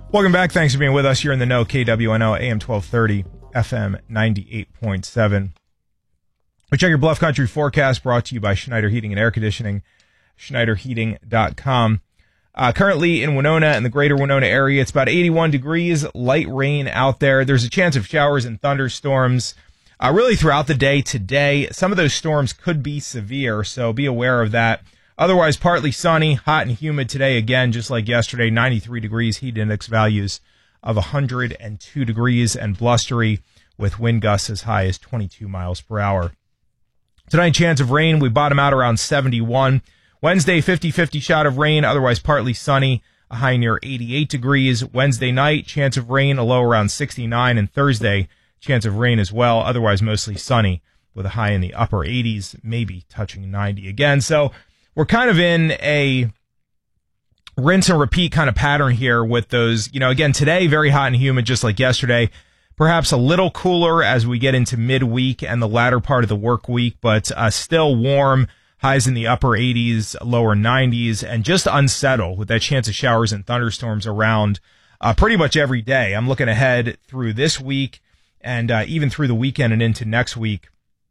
Welcome back. Thanks for being with us. You're in the know. KWNO, AM 1230, FM 98.7. We check your Bluff Country forecast brought to you by Schneider Heating and Air Conditioning, SchneiderHeating.com. Currently in Winona and the greater Winona area, it's about 81 degrees, light rain out there. There's a chance of showers and thunderstorms really throughout the day today. Some of those storms could be severe, so be aware of that. Otherwise, partly sunny, hot and humid today again, just like yesterday, 93 degrees, heat index values of 102 degrees, and blustery with wind gusts as high as 22 miles per hour. Tonight, chance of rain, we bottom out around 71. Wednesday, 50-50 shot of rain, otherwise partly sunny, a high near 88 degrees. Wednesday night, chance of rain, a low around 69. And Thursday, chance of rain as well, otherwise mostly sunny with a high in the upper 80s, maybe touching 90 again. So we're kind of in a rinse and repeat kind of pattern here with those, again, today, very hot and humid, just like yesterday. Perhaps a little cooler as we get into midweek and the latter part of the work week, but still warm, highs in the upper 80s, lower 90s, and just unsettled with that chance of showers and thunderstorms around pretty much every day. I'm looking ahead through this week and even through the weekend and into next week.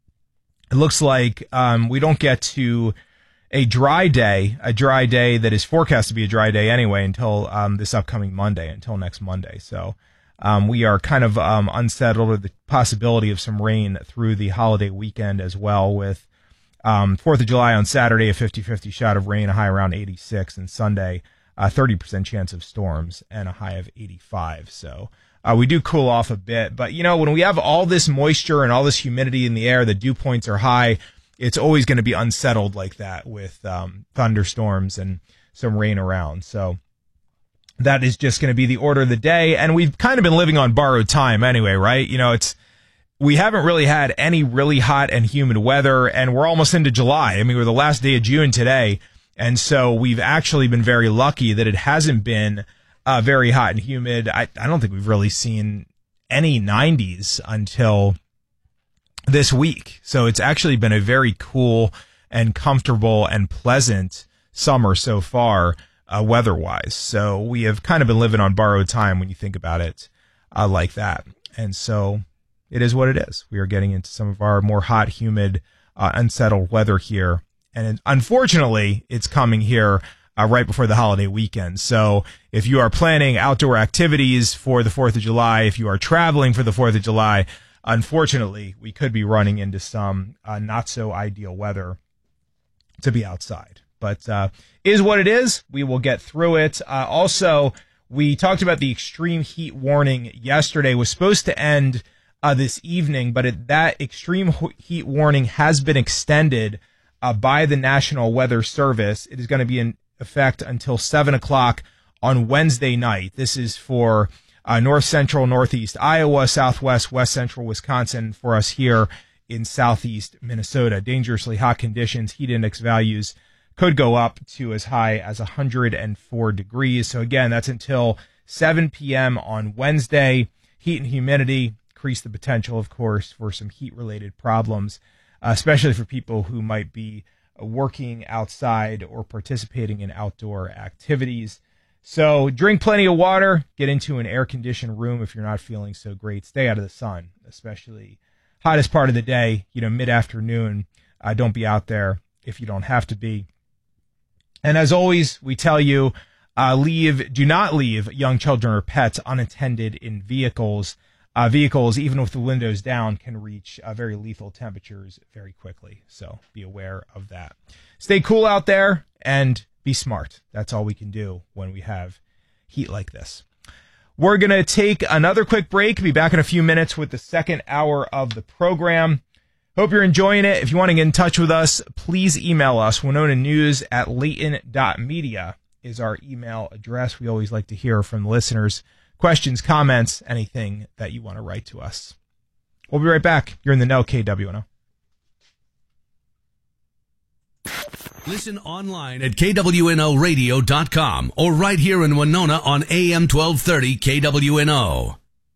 It looks like we don't get to a dry day that is forecast to be a dry day anyway until this upcoming Monday, until next Monday. So we are kind of unsettled with the possibility of some rain through the holiday weekend as well, with 4th of July on Saturday, a 50-50 shot of rain, a high around 86, and Sunday, 30% chance of storms and a high of 85. So we do cool off a bit. But, when we have all this moisture and all this humidity in the air, the dew points are high, it's always going to be unsettled like that with thunderstorms and some rain around. So that is just going to be the order of the day. And we've kind of been living on borrowed time anyway, right? We haven't really had any really hot and humid weather, and we're almost into July. I mean, we're the last day of June today. And so we've actually been very lucky that it hasn't been very hot and humid. I don't think we've really seen any 90s until this week. So it's actually been a very cool and comfortable and pleasant summer so far, weather-wise. So we have kind of been living on borrowed time when you think about it like that. And so it is what it is. We are getting into some of our more hot, humid, unsettled weather here. And unfortunately, it's coming here right before the holiday weekend. So if you are planning outdoor activities for the 4th of July, if you are traveling for the 4th of July, unfortunately, we could be running into some not so ideal weather to be outside. But is what it is. We will get through it. Also, we talked about the extreme heat warning yesterday. It was supposed to end this evening, but that extreme heat warning has been extended by the National Weather Service. It is going to be in effect until 7 o'clock on Wednesday night. This is for north central, northeast Iowa, southwest, west central Wisconsin, for us here in southeast Minnesota. Dangerously hot conditions, heat index values could go up to as high as 104 degrees. So again, that's until 7 p.m. on Wednesday. Heat and humidity increase the potential, of course, for some heat-related problems, especially for people who might be working outside or participating in outdoor activities. So drink plenty of water, get into an air-conditioned room if you're not feeling so great. Stay out of the sun, especially hottest part of the day, mid-afternoon. Don't be out there if you don't have to be. And as always, we tell you, do not leave young children or pets unattended in vehicles. Vehicles, even with the windows down, can reach very lethal temperatures very quickly. So be aware of that. Stay cool out there and be smart. That's all we can do when we have heat like this. We're going to take another quick break. Be back in a few minutes with the second hour of the program. Hope you're enjoying it. If you want to get in touch with us, please email us. WinonaNews@layton.media is our email address. We always like to hear from the listeners. Questions, comments, anything that you want to write to us. We'll be right back. You're in the know, KWNO. Listen online at KWNOradio.com or right here in Winona on AM 1230 KWNO.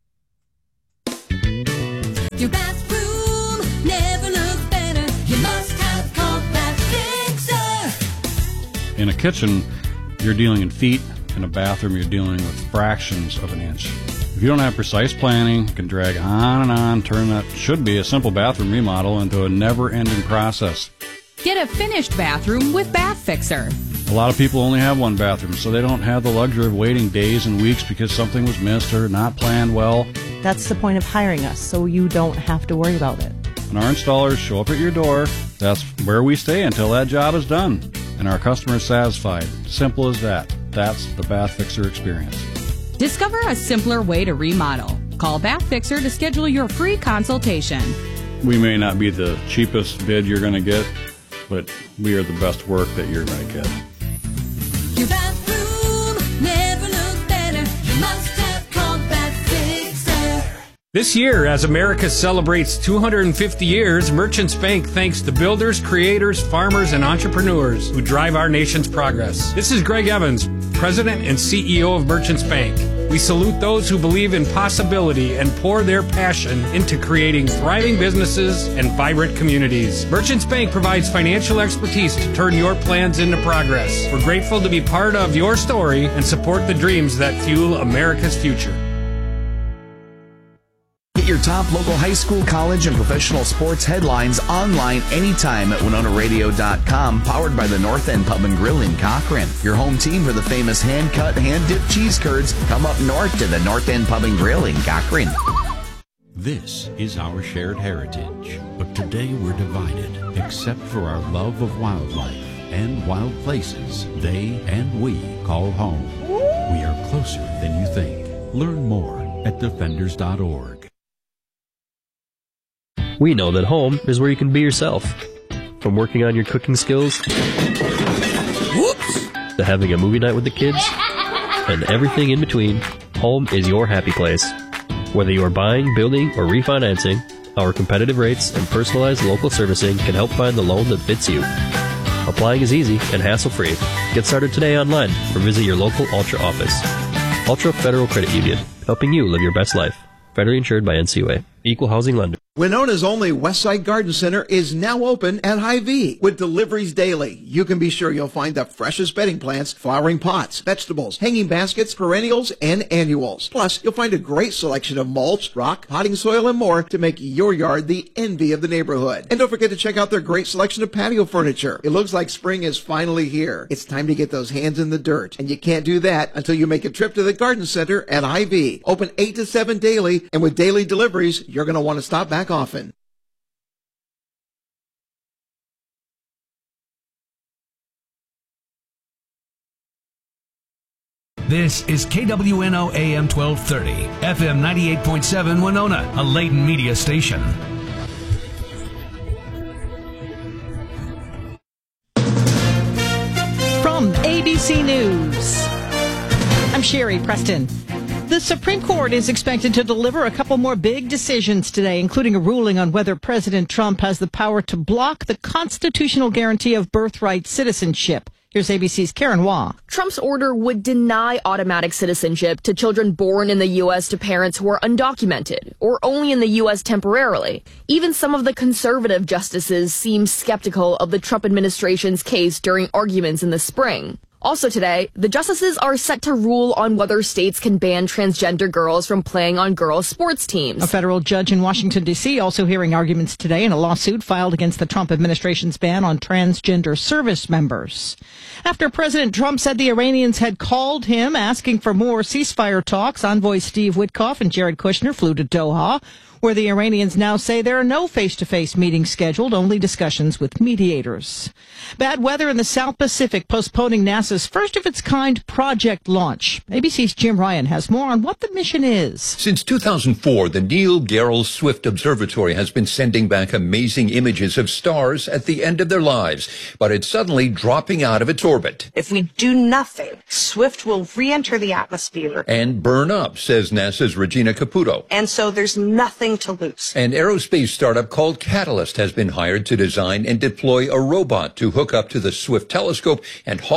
Your bathroom never looks better. You must have Compact Fixer. In a kitchen, you're dealing in feet, In a bathroom, you're dealing with fractions of an inch. If you don't have precise planning, it can drag on and on, turn that should be a simple bathroom remodel into a never-ending process. Get a finished bathroom with Bath Fixer. A lot of people only have one bathroom, so they don't have the luxury of waiting days and weeks because something was missed or not planned well. That's the point of hiring us, so you don't have to worry about it. When our installers show up at your door, that's where we stay until that job is done. And our customer is satisfied. Simple as that. That's the Bath Fixer experience. Discover a simpler way to remodel. Call Bath Fixer to schedule your free consultation. We may not be the cheapest bid you're going to get, but we are the best work that you're going to get. Your bathroom never looked better. You must have called Bath Fixer. This year, as America celebrates 250 years, Merchants Bank thanks the builders, creators, farmers, and entrepreneurs who drive our nation's progress. This is Greg Evans, President and CEO of Merchants Bank. We salute those who believe in possibility and pour their passion into creating thriving businesses and vibrant communities. Merchants Bank provides financial expertise to turn your plans into progress. We're grateful to be part of your story and support the dreams that fuel America's future. Get your top local high school, college, and professional sports headlines online anytime at WinonaRadio.com, powered by the North End Pub and Grill in Cochrane. Your home team for the famous hand-cut, hand-dipped cheese curds. Come up north to the North End Pub and Grill in Cochrane. This is our shared heritage, but today we're divided, except for our love of wildlife and wild places they and we call home. We are closer than you think. Learn more at defenders.org. We know that home is where you can be yourself. From working on your cooking skills, to having a movie night with the kids, and everything in between, home is your happy place. Whether you are buying, building, or refinancing, our competitive rates and personalized local servicing can help find the loan that fits you. Applying is easy and hassle-free. Get started today online or visit your local Ultra office. Ultra Federal Credit Union, helping you live your best life. Federally insured by NCUA. Equal housing lender. Winona's only Westside Garden Center is now open at Hy-Vee with deliveries daily. You can be sure you'll find the freshest bedding plants, flowering pots, vegetables, hanging baskets, perennials, and annuals. Plus, you'll find a great selection of mulch, rock, potting soil, and more to make your yard the envy of the neighborhood. And don't forget to check out their great selection of patio furniture. It looks like spring is finally here. It's time to get those hands in the dirt. And you can't do that until you make a trip to the Garden Center at Hy-Vee. Open 8 to 7 daily, and with daily deliveries, you're going to want to stop back often. This is KWNO AM 1230, FM 98.7 Winona, a Layton media station. From ABC News, I'm Sherry Preston. The Supreme Court is expected to deliver a couple more big decisions today, including a ruling on whether President Trump has the power to block the constitutional guarantee of birthright citizenship. Here's ABC's Karen Waugh. Trump's order would deny automatic citizenship to children born in the U.S. to parents who are undocumented or only in the U.S. temporarily. Even some of the conservative justices seem skeptical of the Trump administration's case during arguments in the spring. Also today, the justices are set to rule on whether states can ban transgender girls from playing on girls' sports teams. A federal judge in Washington, D.C. also hearing arguments today in a lawsuit filed against the Trump administration's ban on transgender service members. After President Trump said the Iranians had called him asking for more ceasefire talks, envoy Steve Witkoff and Jared Kushner flew to Doha, where the Iranians now say there are no face-to-face meetings scheduled, only discussions with mediators. Bad weather in the South Pacific postponing NASA's first-of-its-kind project launch. ABC's Jim Ryan has more on what the mission is. Since 2004, the Neil Gehrels Swift Observatory has been sending back amazing images of stars at the end of their lives, but it's suddenly dropping out of its orbit. If we do nothing, Swift will re-enter the atmosphere And burn up, says NASA's Regina Caputo. and so there's nothing to lose. An aerospace startup called Catalyst has been hired to design and deploy a robot to hook up to the Swift telescope and haul it approximately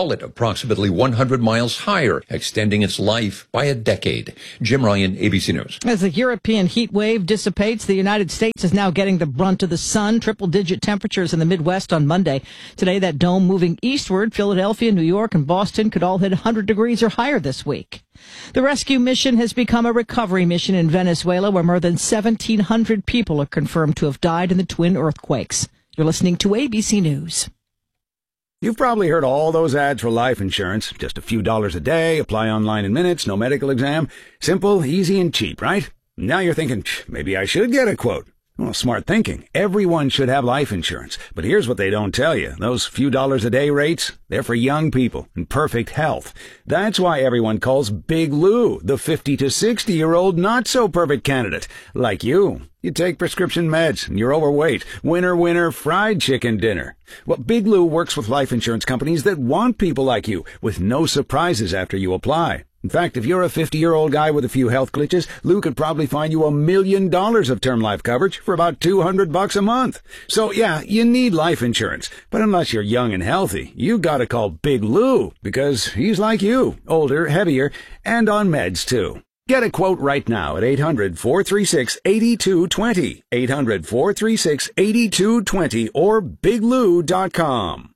approximately 100 miles higher, extending its life by a decade. Jim Ryan, ABC News. As the European heat wave dissipates, the United States is now getting the brunt of the sun. Triple-digit temperatures in the Midwest on Monday. Today, that dome moving eastward. Philadelphia, New York, and Boston could all hit 100 degrees or higher this week. The rescue mission has become a recovery mission in Venezuela, where more than 1,700 people are confirmed to have died in the twin earthquakes. You're listening to ABC News. You've probably heard all those ads for life insurance. Just a few dollars a day, apply online in minutes, no medical exam. Simple, easy, and cheap, right? Now you're thinking, maybe I should get a quote. Well, smart thinking. Everyone should have life insurance. But here's what they don't tell you. Those few dollars a day rates, they're for young people in perfect health. That's why everyone calls Big Lou the 50 to 60-year-old not-so-perfect candidate. Like you. You take prescription meds, and you're overweight. Winner, fried chicken dinner. Well, Big Lou works with life insurance companies that want people like you, with no surprises after you apply. In fact, if you're a 50-year-old guy with a few health glitches, Lou could probably find you $1 million of term life coverage for about $200 a month. So yeah, you need life insurance. But unless you're young and healthy, you gotta call Big Lou, because he's like you, older, heavier, and on meds too. Get a quote right now at 800-436-8220, 800-436-8220, or biglou.com.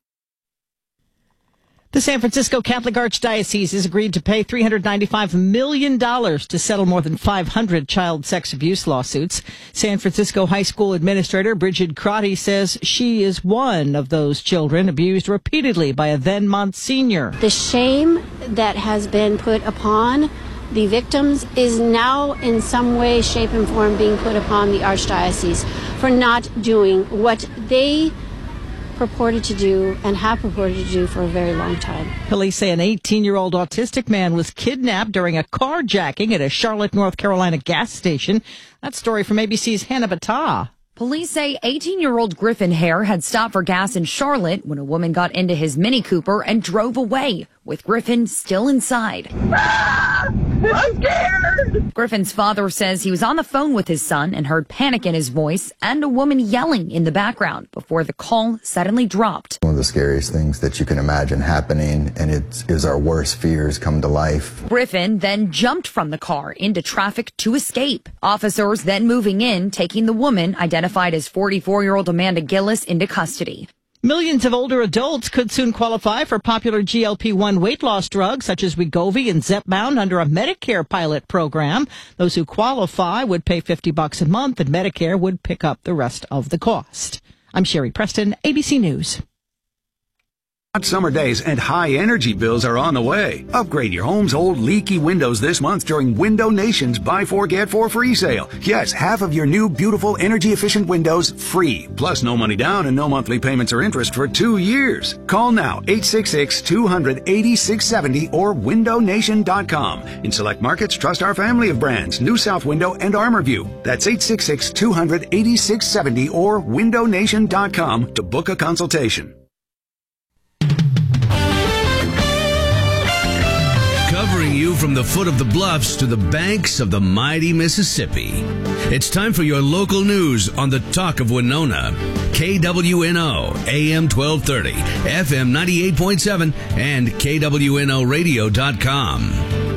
The San Francisco Catholic Archdiocese has agreed to pay $395 million to settle more than 500 child sex abuse lawsuits. San Francisco High School Administrator Bridget Crotty says she is one of those children abused repeatedly by a then Monsignor. The shame that has been put upon the victims is now in some way, shape, and form being put upon the Archdiocese for not doing what they purported to do and have purported to do for a very long time. Police say an 18-year-old autistic man was kidnapped during a carjacking at a Charlotte, North Carolina gas station. That story from ABC's Hannah Battah. Police say 18-year-old Griffin Hare had stopped for gas in Charlotte when a woman got into his Mini Cooper and drove away, with Griffin still inside. I'm scared! Griffin's father says he was on the phone with his son and heard panic in his voice and a woman yelling in the background before the call suddenly dropped. One of the scariest things that you can imagine happening, and it is our worst fears come to life. Griffin then jumped from the car into traffic to escape. Officers then moving in, taking the woman, identified as 44-year-old Amanda Gillis, into custody. Millions of older adults could soon qualify for popular GLP-1 weight loss drugs such as Wegovy and Zepbound under a Medicare pilot program. Those who qualify would pay $50 a month, and Medicare would pick up the rest of the cost. I'm Sherry Preston, ABC News. Hot summer days and high energy bills are on the way. Upgrade your home's old leaky windows this month during Window Nation's Buy 4 Get 4 free sale. Yes, half of your new beautiful energy efficient windows free. Plus no money down and no monthly payments or interest for 2 years. Call now 866-200-8670 or windownation.com. In select markets, trust our family of brands, New South Window and ArmorView. That's 866-200-8670 or windownation.com to book a consultation. Covering you from the foot of the bluffs to the banks of the mighty Mississippi. It's time for your local news on the Talk of Winona. KWNO, AM 1230, FM 98.7, and KWNOradio.com.